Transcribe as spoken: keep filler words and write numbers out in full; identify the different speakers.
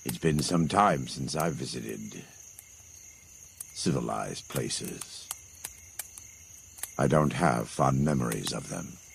Speaker 1: It's been some time since I've visited civilized places. I don't have fond memories of them.